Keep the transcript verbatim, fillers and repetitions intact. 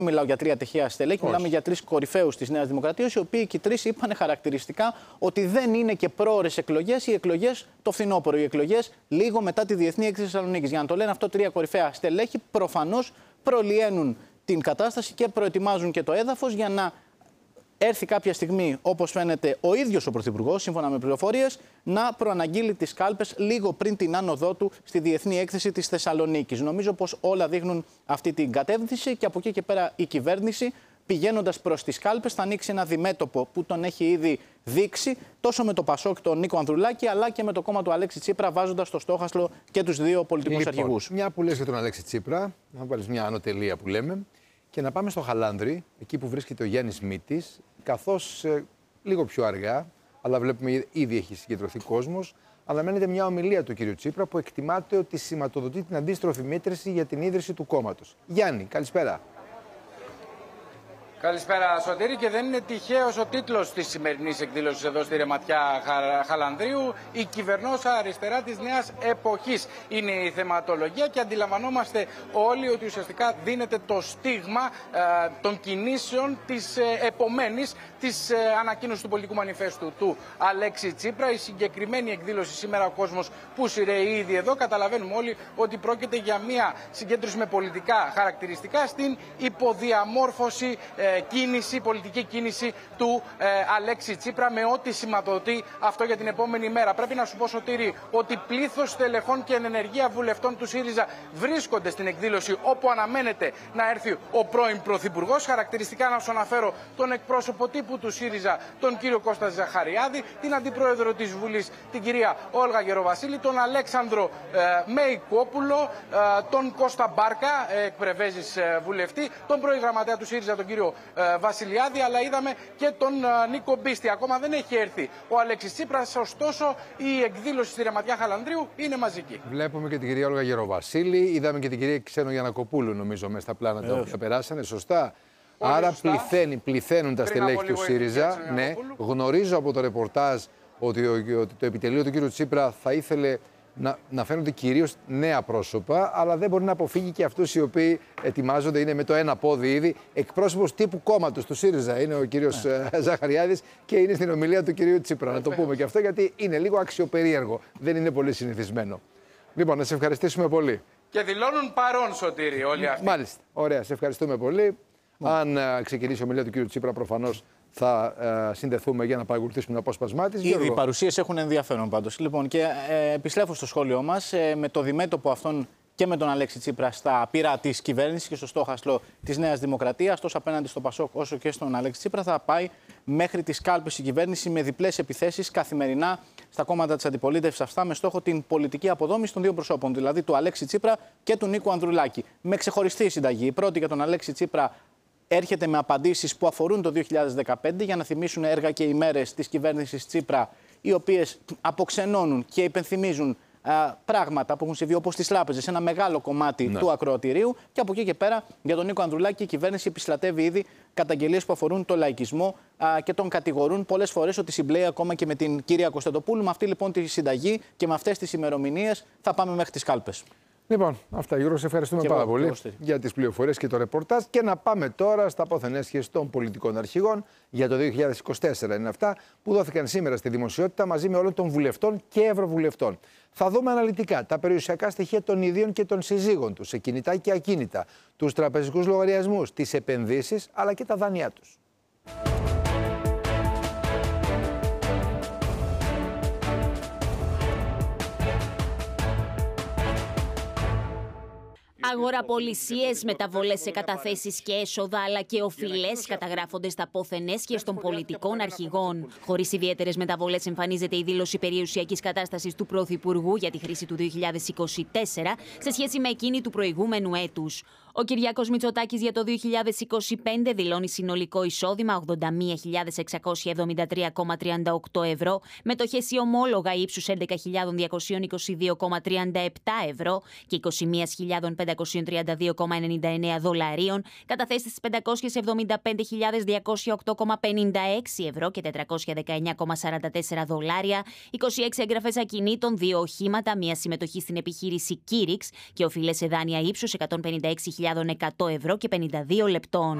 μιλάω για τρία τυχαία στελέχη, Όχι. μιλάμε για τρεις κορυφαίους της Νέας Δημοκρατίας, οι οποίοι και οι τρεις είπαν χαρακτηριστικά ότι δεν είναι και πρόωρες εκλογές, οι εκλογές το φθινόπωρο, οι εκλογές λίγο μετά τη Διεθνή Έκθεση Θεσσαλονίκης. Για να το λένε αυτό τρία κορυφαία στελέχη, προφανώς προλυαίνουν την κατάσταση και προετοιμάζουν και το έδαφος για να έρθει κάποια στιγμή, όπως φαίνεται, ο ίδιος ο Πρωθυπουργός, σύμφωνα με πληροφορίες, να προαναγγείλει τις κάλπες λίγο πριν την άνοδό του στη Διεθνή Έκθεση της Θεσσαλονίκης. Νομίζω πως όλα δείχνουν αυτή την κατεύθυνση και από εκεί και πέρα η κυβέρνηση, πηγαίνοντας προς τις κάλπες, θα ανοίξει ένα διμέτωπο που τον έχει ήδη δείξει τόσο με το Πασόκ, τον Νίκο Ανδρουλάκη, αλλά και με το κόμμα του Αλέξη Τσίπρα, βάζοντας στο στόχαστρο και τους δύο πολιτικούς λοιπόν, αρχηγούς. Μια που λες για τον Αλέξη Τσίπρα, να βάλεις μια ανωτελεία που λέμε, και να πάμε στο Χαλάνδρι, εκεί που βρίσκεται ο Γιάννης Μήτης, καθώς ε, λίγο πιο αργά, αλλά βλέπουμε ήδη έχει συγκεντρωθεί κόσμος, αναμένεται μια ομιλία του κ. Τσίπρα που εκτιμάται ότι σηματοδοτεί την αντίστροφη μέτρηση για την ίδρυση του κόμματος. Γιάννη, καλησπέρα. Καλησπέρα Σωτήρη, και δεν είναι τυχαίος ο τίτλος της σημερινής εκδήλωσης εδώ στη Ρεματιά Χαλανδρίου. Η κυβερνόσα αριστερά της νέας εποχής είναι η θεματολογία και αντιλαμβανόμαστε όλοι ότι ουσιαστικά δίνεται το στίγμα ε, των κινήσεων της ε, επομένης της ε, ανακοίνωσης του πολιτικού μανιφέστου του Αλέξη Τσίπρα. Η συγκεκριμένη εκδήλωση σήμερα, ο κόσμος που σειραίει ήδη εδώ, καταλαβαίνουμε όλοι ότι πρόκειται για μια συγκέντρωση με πολιτικά χαρακτηριστικά στην υποδιαμόρφωση ε, κίνηση, πολιτική κίνηση του ε, Αλέξη Τσίπρα, με ό,τι σηματοδοτεί αυτό για την επόμενη μέρα. Πρέπει να σου πω, Σωτήρη, ότι πλήθος τελεχών και ενεργεία βουλευτών του ΣΥΡΙΖΑ βρίσκονται στην εκδήλωση, όπου αναμένεται να έρθει ο πρώην Πρωθυπουργός. Χαρακτηριστικά να σου αναφέρω τον εκπρόσωπο τύπου του ΣΥΡΙΖΑ, τον κύριο Κώστα Ζαχαριάδη, την αντιπρόεδρο της Βουλής, την κυρία Όλγα Γεροβασίλη, τον Αλέξανδρο ε, Μεϊκόπουλο, ε, τον Κώστα Μπάρκα, ε, εκπρεβέζης ε, βουλευτή, τον πρώην γραμματέα του ΣΥΡΙΖΑ, τον κύριο Ε, Βασιλιάδη, αλλά είδαμε και τον ε, Νίκο Μπίστη. Ακόμα δεν έχει έρθει ο Αλέξης Τσίπρας, ωστόσο η εκδήλωση στη Ρεματιά Χαλανδρίου είναι μαζική. Βλέπουμε και την κυρία Όλγα Γεροβασίλη, είδαμε και την κυρία Ξένο Γιαννακοπούλου, νομίζω, μέσα στα πλάνα τα οποία περάσανε, σωστά. Πολύ Άρα σωστά. Πληθαίνει, πληθαίνουν τα Πριν στελέχη του ΣΥΡΙΖΑ. Ναι, γνωρίζω από το ρεπορτάζ ότι, ότι το επιτελείο του κ. Τσίπρα θα ήθελε να, να φαίνονται κυρίως νέα πρόσωπα, αλλά δεν μπορεί να αποφύγει και αυτούς οι οποίοι ετοιμάζονται, είναι με το ένα πόδι ήδη. Εκπρόσωπος τύπου κόμματος του ΣΥΡΙΖΑ είναι ο κύριος ναι. Ζαχαριάδης και είναι στην ομιλία του κυρίου Τσίπρα. Να το πούμε και αυτό, γιατί είναι λίγο αξιοπερίεργο. Δεν είναι πολύ συνηθισμένο. Λοιπόν, να σε ευχαριστήσουμε πολύ. Και δηλώνουν παρόν, Σωτήρη, όλοι αυτοί. Μάλιστα. Ωραία, σε ευχαριστούμε πολύ. Mm. Αν uh, ξεκινήσει η ομιλία του κύριου Τσίπρα, προφανώς θα uh, συνδεθούμε για να παρακολουθήσουμε το απόσπασμά της. Ήδη οι παρουσίες έχουν ενδιαφέρον πάντως. Λοιπόν, και ε, επιστρέφω στο σχόλιο μας ε, με το διμέτωπο αυτόν και με τον Αλέξη Τσίπρα στα πυρά της κυβέρνησης και στο στόχαστρο της Νέας Δημοκρατίας, τόσο απέναντι στο Πασόκ όσο και στον Αλέξη Τσίπρα, θα πάει μέχρι τις κάλπες η κυβέρνηση με διπλές επιθέσεις καθημερινά στα κόμματα της αντιπολίτευσης αυτά, με στόχο την πολιτική αποδόμηση των δύο προσώπων, δηλαδή του Αλέξη Τσίπρα και του Νίκου Ανδρουλάκη. Με ξεχωριστή συνταγή. Η πρώτη για τον Αλέξη Τσίπρα έρχεται με απαντήσεις που αφορούν το δύο χιλιάδες δεκαπέντε, για να θυμίσουν έργα και ημέρες της κυβέρνησης Τσίπρα, οι οποίες αποξενώνουν και υπενθυμίζουν α, πράγματα που έχουν συμβεί, όπως τις τράπεζες, ένα μεγάλο κομμάτι ναι. του ακροατηρίου. Και από εκεί και πέρα, για τον Νίκο Ανδρουλάκη, η κυβέρνηση επιστρατεύει ήδη καταγγελίες που αφορούν το λαϊκισμό α, και τον κατηγορούν πολλές φορές ότι συμπλέει ακόμα και με την κυρία Κωνσταντοπούλου. Με αυτή λοιπόν τη συνταγή και με αυτές τις ημερομηνίες θα πάμε μέχρι τις κάλπες. Λοιπόν, αυτά Γιώργο, σε ευχαριστούμε και πάρα εγώ, πολύ για τις πληροφορίες και το ρεπορτάζ. Και να πάμε τώρα στα πόθεν έσχες των πολιτικών αρχηγών για το δύο χιλιάδες είκοσι τέσσερα. Είναι αυτά που δόθηκαν σήμερα στη δημοσιότητα μαζί με όλων των βουλευτών και ευρωβουλευτών. Θα δούμε αναλυτικά τα περιουσιακά στοιχεία των ιδίων και των συζύγων τους, σε κινητά και ακίνητα, τους τραπεζικούς λογαριασμούς, τις επενδύσεις αλλά και τα δάνειά τους. Αγοραπολισίες, μεταβολές σε καταθέσεις και έσοδα αλλά και οφειλές καταγράφονται στα πόθεν έσχες των πολιτικών αρχηγών. Χωρίς ιδιαίτερες μεταβολές εμφανίζεται η δήλωση περιουσιακής κατάστασης του Πρωθυπουργού για τη χρήση του δύο χιλιάδες είκοσι τέσσερα σε σχέση με εκείνη του προηγούμενου έτους. Ο Κυριάκος Μητσοτάκης για το δύο χιλιάδες είκοσι πέντε δηλώνει συνολικό εισόδημα ογδόντα μία χιλιάδες εξακόσια εβδομήντα τρία κόμμα τριάντα οκτώ ευρώ, μετοχές ή ομόλογα ύψους έντεκα χιλιάδες διακόσια είκοσι δύο κόμμα τριάντα επτά ευρώ και είκοσι μία χιλιάδες πεντακόσια τριάντα δύο κόμμα ενενήντα εννέα δολαρίων, καταθέσεις πεντακόσιες εβδομήντα πέντε χιλιάδες διακόσια οκτώ κόμμα πενήντα έξι ευρώ και τετρακόσια δεκαεννέα κόμμα σαράντα τέσσερα δολάρια, είκοσι έξι εγγραφές ακινήτων, δύο οχήματα, μία συμμετοχή στην επιχείρηση Κίριξ και οφειλές σε δάνεια ύψους εκατόν πενήντα έξι χιλιάδες εκατό ευρώ και πενήντα δύο λεπτών.